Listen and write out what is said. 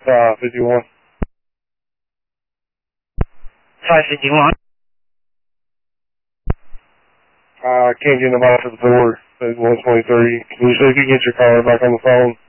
51. 551. I can't get nobody to the door at 123. Can you see if you can get your caller back on the phone?